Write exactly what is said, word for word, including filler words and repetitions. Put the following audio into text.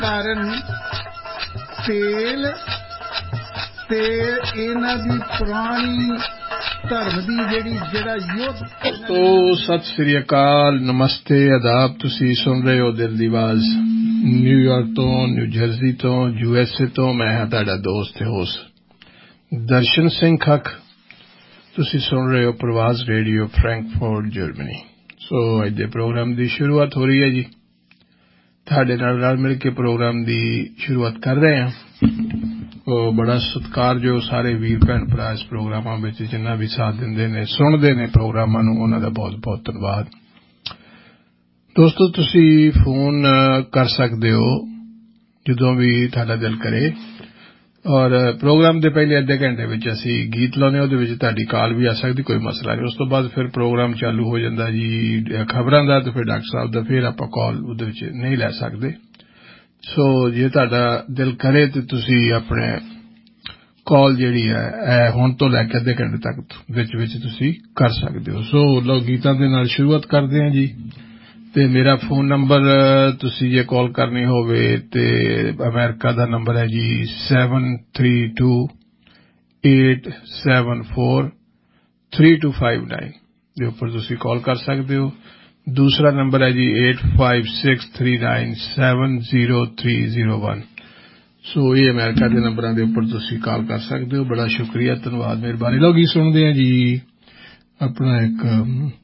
ਕਾਰਨ ਤੇਲ ਤੇ ਇਹਨਾਂ ਦੀ ਪੁਰਾਣੀ ਧਰਮ ਦੀ ਜਿਹੜੀ ਜਿਹੜਾ ਯੁੱਧ ਤੋ ਸਤਿ ਸ੍ਰੀ ਅਕਾਲ ਨਮਸਤੇ ਆਦਾਬ ਤੁਸੀਂ ਸੁਣ ਰਹੇ ਹੋ ਦਿਲ ਦੀ ਆਵਾਜ਼ ਨਿਊਯਾਰਕ ਤੋਂ ਨਿਊ ਜਰਸੀ ਤੋਂ ਯੂ ਐਸ ਏ ਤੋਂ ਮੈਂ ਹਾਂ ਤੁਹਾਡਾ ਦੋਸਤ ਤੇ ਹੋਸਟ ਦਰਸ਼ਨ ਸਿੰਘ ਖੱਖ ਤੁਸੀਂ ਸੁਣ ਰਹੇ ਹੋ ਪ੍ਰਵਾਸ ਰੇਡੀਓ ਫਰੈਂਕਫਰਟ ਜਰਮਨੀ ਸੋ ਅੱਜ ਦੇ ਪ੍ਰੋਗਰਾਮ ਦੀ ਸ਼ੁਰੂਆਤ ਹੋ ਰਹੀ ਹੈ ਜੀ ਤੁਹਾਡੇ ਨਾਲ ਰਲ ਮਿਲ ਕੇ ਪ੍ਰੋਗਰਾਮ ਦੀ ਸ਼ੁਰੂਆਤ ਕਰ ਰਹੇ ਹਾਂ ਉਹ ਬੜਾ ਸਤਿਕਾਰ ਜੋ ਸਾਰੇ ਵੀਰ ਭੈਣ ਭਰਾ ਇਸ ਪ੍ਰੋਗਰਾਮਾਂ ਵਿੱਚ ਜਿੰਨਾ ਵੀ ਸਾਥ ਦਿੰਦੇ ਨੇ ਸੁਣਦੇ ਨੇ ਪ੍ਰੋਗਰਾਮਾਂ ਨੂੰ ਉਹਨਾਂ ਦਾ ਬਹੁਤ ਬਹੁਤ ਧੰਨਵਾਦ ਦੋਸਤੋ ਤੁਸੀਂ ਫੋਨ ਕਰ ਸਕਦੇ ਹੋ ਜਦੋਂ ਵੀ ਤੁਹਾਡਾ ਦਿਲ ਕਰੇ ਔਰ ਪ੍ਰੋਗਰਾਮ ਦੇ ਪਹਿਲੇ ਅੱਧੇ ਘੰਟੇ ਵਿੱਚ ਅਸੀਂ ਗੀਤ ਲਾਉਂਦੇ ਉਹਦੇ ਵਿੱਚ ਤੁਹਾਡੀ ਕਾਲ ਵੀ ਆ ਸਕਦੀ ਕੋਈ ਮਸਲਾ ਨਹੀਂ ਉਸ ਤੋਂ ਬਾਅਦ ਫਿਰ ਪ੍ਰੋਗਰਾਮ ਚਾਲੂ ਹੋ ਜਾਂਦਾ ਜੀ ਖਬਰਾਂ ਦਾ ਤੇ ਫਿਰ ਡਾਕਟਰ ਸਾਹਿਬ ਦਾ ਫਿਰ ਆਪਾਂ ਕਾਲ ਉਹਦੇ ਵਿੱਚ ਨਹੀਂ ਲੈ ਸਕਦੇ ਸੋ ਜੇ ਤੁਹਾਡਾ ਦਿਲ ਕਰੇ ਤੇ ਤੁਸੀਂ ਆਪਣੇ ਕਾਲ ਜਿਹੜੀ ਹੈ ਹੁਣ ਤੋਂ ਲੈ ਕੇ ਅੱਧੇ ਘੰਟੇ ਤੱਕ ਵਿੱਚ ਵਿੱਚ ਤੁਸੀਂ ਕਰ ਸਕਦੇ ਹੋ ਸੋ ਲਓ ਗੀਤਾਂ ਦੇ ਨਾਲ ਸ਼ੁਰੂਆਤ ਕਰਦੇ ਹਾਂ ਜੀ ਤੇ ਮੇਰਾ ਫੋਨ ਨੰਬਰ ਤੁਸੀਂ ਜੇ ਕਾਲ ਕਰਨੀ ਹੋਵੇ ਤੇ ਅਮਰੀਕਾ ਦਾ ਨੰਬਰ ਹੈ ਜੀ seven three two eight seven four three two five nine ਦੇ ਉੱਪਰ ਤੁਸੀਂ ਕਾਲ ਕਰ ਸਕਦੇ ਹੋ ਦੂਸਰਾ ਨੰਬਰ ਹੈ ਜੀ eight five six three nine seven zero three zero one ਸੋ ਇਹ ਅਮਰੀਕਾ ਦੇ ਨੰਬਰਾਂ ਦੇ ਉੱਪਰ ਤੁਸੀਂ ਕਾਲ ਕਰ ਸਕਦੇ ਹੋ ਬੜਾ ਸ਼ੁਕਰੀਆ ਧੰਨਵਾਦ ਮਿਹਰਬਾਨੀ ਲੋਕ ਗੀਤ ਸੁਣਦੇ ਆ ਜੀ ਆਪਣਾ ਇੱਕ